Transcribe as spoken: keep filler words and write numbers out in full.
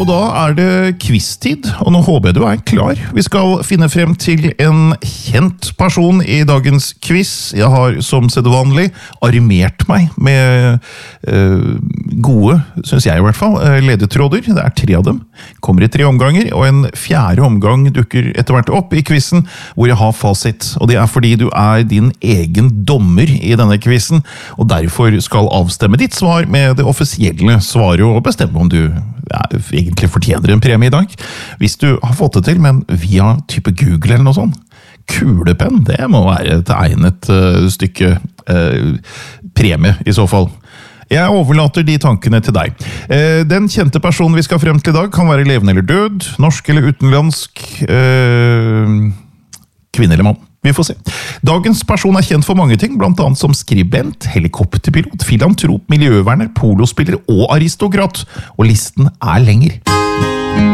Og da er det quiz-tid, og nå håper jeg du er klar. Vi skal finne frem til en kjent person i dagens quiz. Jeg har som sedvanlig armert meg med uh, gode, synes jeg i hvert fall, uh, ledetråder. Det er tre av dem. Kommer i tre omganger, og en fjerde omgang dukker etter hvert opp i quizen, hvor jeg har fasit. Og det er fordi du er din egen dommer i denne quizen, og derfor skal avstemme ditt svar med det offisielle svaret, og bestemme om du ja, egentlig fortjener en premie i dag. Hvis du har fått det til, men via type Google eller noe sånt. Kulepenn, det må være et egnet uh, stykke uh, premie i så fall. Jeg overlater de tankene til deg. Uh, den kjente personen vi skal frem til i dag kan være levende eller død, norsk eller utenlandsk, uh, kvinne eller mann. Vi får se. Dagens person er kjent for mange ting, blant annet som skribent, helikopterpilot, filantrop, miljøverner, polospiller og aristokrat. Og listen er lenger.